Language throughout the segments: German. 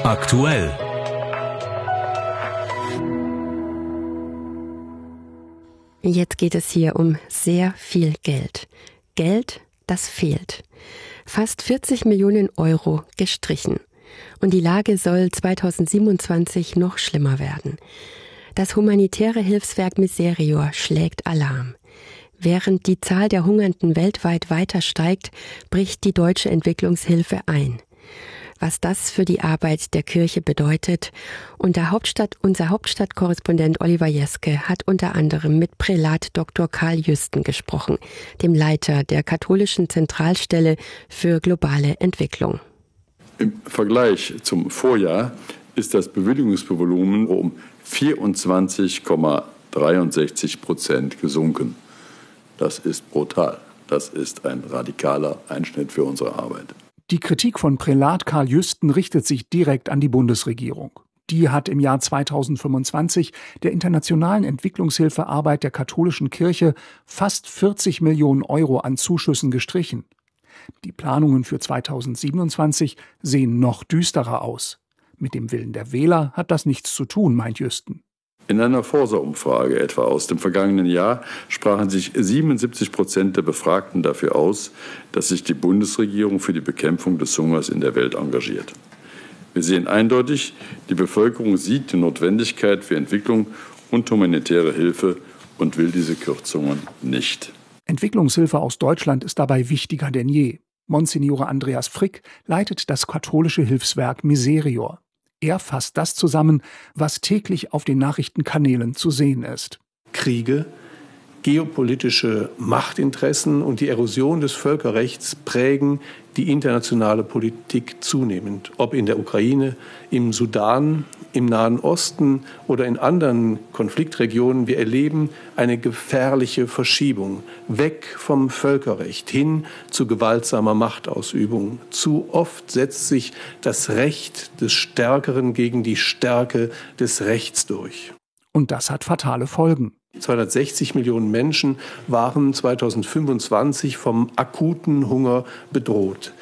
Aktuell. Jetzt geht es hier um sehr viel Geld. Geld, das fehlt. Fast 40 Millionen Euro gestrichen. Und die Lage soll 2027 noch schlimmer werden. Das humanitäre Hilfswerk Miserior schlägt Alarm. Während die Zahl der Hungernden weltweit weiter steigt, bricht die deutsche Entwicklungshilfe ein. Was das für die Arbeit der Kirche bedeutet. Und unser Hauptstadtkorrespondent Oliver Jeske hat unter anderem mit Prälat Dr. Karl Jüsten gesprochen, dem Leiter der katholischen Zentralstelle für globale Entwicklung. Im Vergleich zum Vorjahr ist das Bewilligungsvolumen um 24,63% gesunken. Das ist brutal. Das ist ein radikaler Einschnitt für unsere Arbeit. Die Kritik von Prälat Karl Jüsten richtet sich direkt an die Bundesregierung. Die hat im Jahr 2025 der internationalen Entwicklungshilfearbeit der katholischen Kirche fast 40 Millionen Euro an Zuschüssen gestrichen. Die Planungen für 2027 sehen noch düsterer aus. Mit dem Willen der Wähler hat das nichts zu tun, meint Jüsten. In einer Forsa-Umfrage etwa aus dem vergangenen Jahr sprachen sich 77% der Befragten dafür aus, dass sich die Bundesregierung für die Bekämpfung des Hungers in der Welt engagiert. Wir sehen eindeutig, die Bevölkerung sieht die Notwendigkeit für Entwicklung und humanitäre Hilfe und will diese Kürzungen nicht. Entwicklungshilfe aus Deutschland ist dabei wichtiger denn je. Monsignore Andreas Frick leitet das katholische Hilfswerk Miserior. Er fasst das zusammen, was täglich auf den Nachrichtenkanälen zu sehen ist. Kriege, geopolitische Machtinteressen und die Erosion des Völkerrechts prägen die internationale Politik zunehmend. Ob in der Ukraine, im Sudan, im Nahen Osten oder in anderen Konfliktregionen. Wir erleben eine gefährliche Verschiebung weg vom Völkerrecht hin zu gewaltsamer Machtausübung. Zu oft setzt sich das Recht des Stärkeren gegen die Stärke des Rechts durch. Und das hat fatale Folgen. 260 Millionen Menschen waren 2025 vom akuten Hunger bedroht.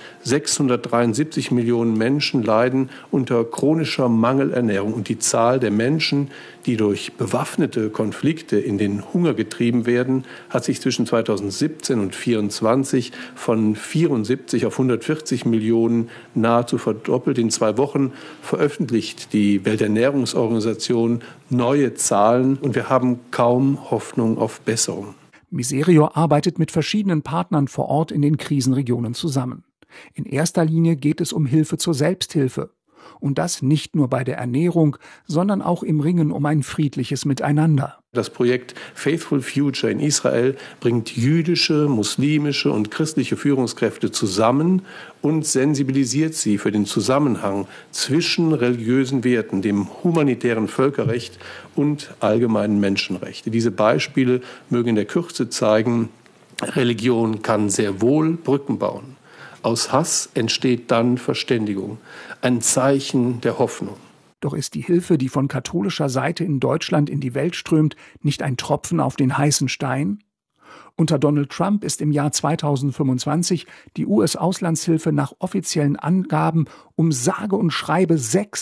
673 Millionen Menschen leiden unter chronischer Mangelernährung. Und die Zahl der Menschen, die durch bewaffnete Konflikte in den Hunger getrieben werden, hat sich zwischen 2017 und 2024 von 74 auf 140 Millionen nahezu verdoppelt. In 2 Wochen veröffentlicht die Welternährungsorganisation neue Zahlen und wir haben kaum Hoffnung auf Besserung. Miserior arbeitet mit verschiedenen Partnern vor Ort in den Krisenregionen zusammen. In erster Linie geht es um Hilfe zur Selbsthilfe. Und das nicht nur bei der Ernährung, sondern auch im Ringen um ein friedliches Miteinander. Das Projekt Faithful Future in Israel bringt jüdische, muslimische und christliche Führungskräfte zusammen und sensibilisiert sie für den Zusammenhang zwischen religiösen Werten, dem humanitären Völkerrecht und allgemeinen Menschenrechten. Diese Beispiele mögen in der Kürze zeigen, Religion kann sehr wohl Brücken bauen. Aus Hass entsteht dann Verständigung, ein Zeichen der Hoffnung. Doch ist die Hilfe, die von katholischer Seite in Deutschland in die Welt strömt, nicht ein Tropfen auf den heißen Stein? Unter Donald Trump ist im Jahr 2025 die US-Auslandshilfe nach offiziellen Angaben um sage und schreibe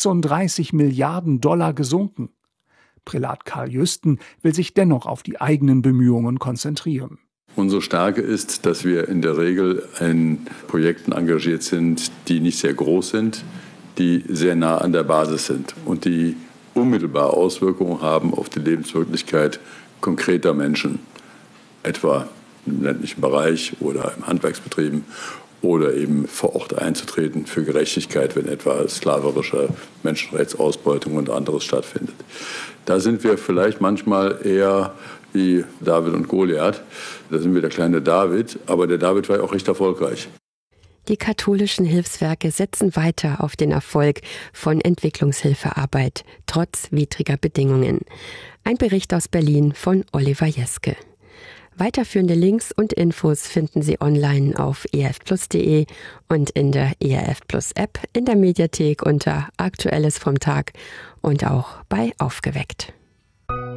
36 Milliarden $, gesunken. Prälat Karl Jüsten will sich dennoch auf die eigenen Bemühungen konzentrieren. Unsere Stärke ist, dass wir in der Regel in Projekten engagiert sind, die nicht sehr groß sind, die sehr nah an der Basis sind und die unmittelbar Auswirkungen haben auf die Lebenswirklichkeit konkreter Menschen, etwa im ländlichen Bereich oder im Handwerksbetrieben oder eben vor Ort einzutreten für Gerechtigkeit, wenn etwa sklaverische Menschenrechtsausbeutung und anderes stattfindet. Da sind wir vielleicht manchmal eher wie David und Goliath. Da sind wir der kleine David, aber der David war ja auch recht erfolgreich. Die katholischen Hilfswerke setzen weiter auf den Erfolg von Entwicklungshilfearbeit, trotz widriger Bedingungen. Ein Bericht aus Berlin von Oliver Jeske. Weiterführende Links und Infos finden Sie online auf erfplus.de und in der ERF Plus App, in der Mediathek unter Aktuelles vom Tag und auch bei Aufgeweckt.